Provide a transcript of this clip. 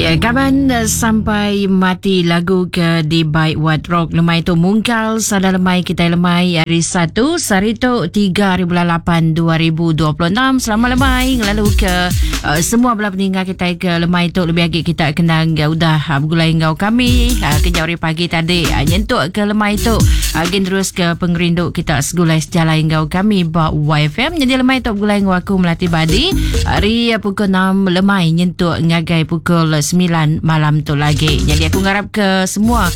Ya, kapan sampai mati lagu ke di Baik Wat Rock lemai tu mungkal sada lemai kita lemai hari 1 Sarito 3 bulan 8 2026. Selamat lemai lalu ke semua belah peninggal kita ke lemai tu lebih lagi kita kenang udah bergulai ngau kami kejauh pagi tadi nyentuk ke lemai tu agin terus ke pengerindu kita segulai sejalai ngau kami ba YFM. Jadi lemai tu bergulai ngau aku melatih badi hari pukul 6 lemai nyentuk ngagai pukul 9 malam tu lagi. Jadi aku ngarap ke semua